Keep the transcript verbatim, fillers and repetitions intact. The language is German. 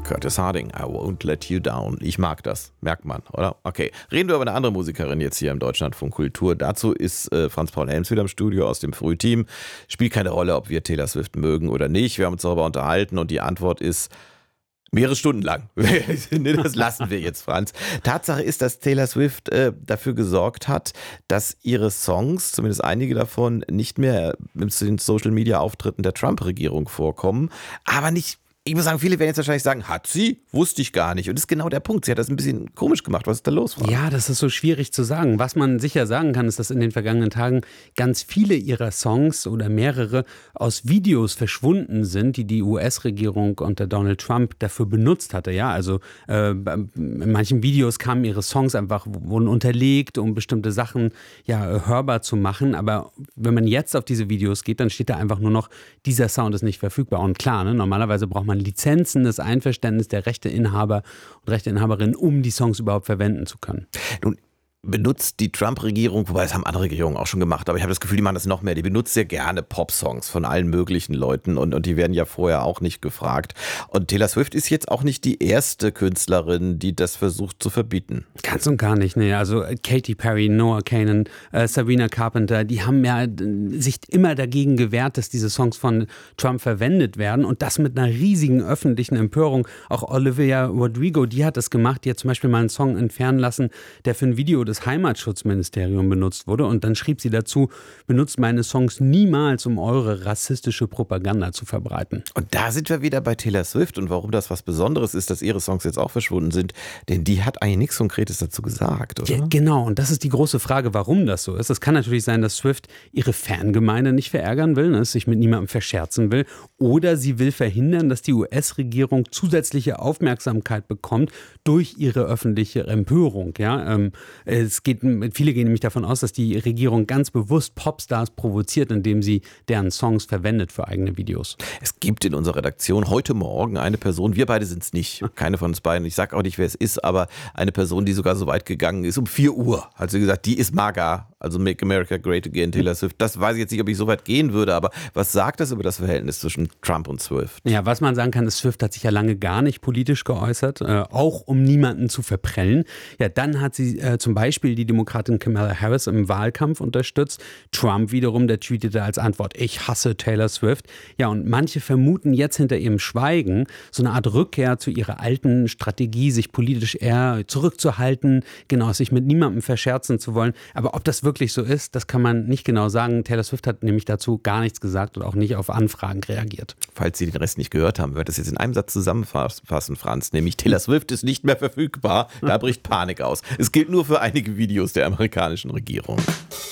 Curtis Harding, I won't let you down. Ich mag das, merkt man, oder? Okay, reden wir über eine andere Musikerin jetzt hier im Deutschlandfunk Kultur. Dazu ist äh, Franz Paul Helms wieder im Studio aus dem Frühteam. Spielt keine Rolle, ob wir Taylor Swift mögen oder nicht. Wir haben uns darüber unterhalten und die Antwort ist mehrere Stunden lang. Das lassen wir jetzt, Franz. Tatsache ist, dass Taylor Swift äh, dafür gesorgt hat, dass ihre Songs, zumindest einige davon, nicht mehr in den Social-Media-Auftritten der Trump-Regierung vorkommen. Aber nicht, ich muss sagen, viele werden jetzt wahrscheinlich sagen, hat sie? Wusste ich gar nicht. Und das ist genau der Punkt. Sie hat das ein bisschen komisch gemacht. Was ist da los, Franz? Ja, das ist so schwierig zu sagen. Was man sicher sagen kann, ist, dass in den vergangenen Tagen ganz viele ihrer Songs oder mehrere aus Videos verschwunden sind, die die U S-Regierung unter Donald Trump dafür benutzt hatte. Ja, also äh, in manchen Videos kamen ihre Songs einfach, wurden unterlegt, um bestimmte Sachen ja hörbar zu machen. Aber wenn man jetzt auf diese Videos geht, dann steht da einfach nur noch, dieser Sound ist nicht verfügbar. Und klar, ne, normalerweise braucht man Lizenzen, das Einverständnis der Rechteinhaber und Rechteinhaberinnen, um die Songs überhaupt verwenden zu können. Nun benutzt die Trump-Regierung, wobei das haben andere Regierungen auch schon gemacht, aber ich habe das Gefühl, die machen das noch mehr. Die benutzt sehr gerne Pop-Songs von allen möglichen Leuten und, und die werden ja vorher auch nicht gefragt. Und Taylor Swift ist jetzt auch nicht die erste Künstlerin, die das versucht zu verbieten. Ganz und gar nicht, ne. Also Katy Perry, Noah Kahan, äh, Sabrina Carpenter, die haben ja sich immer dagegen gewehrt, dass diese Songs von Trump verwendet werden und das mit einer riesigen öffentlichen Empörung. Auch Olivia Rodrigo, die hat das gemacht, die hat zum Beispiel mal einen Song entfernen lassen, der für ein Video des Heimatschutzministeriums benutzt wurde und dann schrieb sie dazu, benutzt meine Songs niemals, um eure rassistische Propaganda zu verbreiten. Und da sind wir wieder bei Taylor Swift und warum das was Besonderes ist, dass ihre Songs jetzt auch verschwunden sind, denn die hat eigentlich nichts Konkretes dazu gesagt, oder? Ja, genau, und das ist die große Frage, warum das so ist. Es kann natürlich sein, dass Swift ihre Fangemeinde nicht verärgern will, ne, sich mit niemandem verscherzen will, oder sie will verhindern, dass die U S-Regierung zusätzliche Aufmerksamkeit bekommt durch ihre öffentliche Empörung. Ja, ähm, Es geht, viele gehen nämlich davon aus, dass die Regierung ganz bewusst Popstars provoziert, indem sie deren Songs verwendet für eigene Videos. Es gibt in unserer Redaktion heute Morgen eine Person, wir beide sind es nicht, keine von uns beiden, ich sage auch nicht, wer es ist, aber eine Person, die sogar so weit gegangen ist, um vier Uhr hat sie gesagt, die ist MAGA, also Make America Great Again, Taylor Swift. Das weiß ich jetzt nicht, ob ich so weit gehen würde, aber was sagt das über das Verhältnis zwischen Trump und Swift? Ja, was man sagen kann, ist, Swift hat sich ja lange gar nicht politisch geäußert, äh, auch um niemanden zu verprellen. Ja, dann hat sie äh, zum Beispiel die Demokratin Kamala Harris im Wahlkampf unterstützt. Trump wiederum, der tweetete als Antwort, ich hasse Taylor Swift. Ja, und manche vermuten jetzt hinter ihrem Schweigen so eine Art Rückkehr zu ihrer alten Strategie, sich politisch eher zurückzuhalten, genau, sich mit niemandem verscherzen zu wollen. Aber ob das wirklich so ist, das kann man nicht genau sagen. Taylor Swift hat nämlich dazu gar nichts gesagt und auch nicht auf Anfragen reagiert. Falls Sie den Rest nicht gehört haben, wir werden das jetzt in einem Satz zusammenfassen, Franz, nämlich Taylor Swift ist nicht mehr verfügbar, da bricht Panik aus. Es gilt nur für einige Videos der amerikanischen Regierung.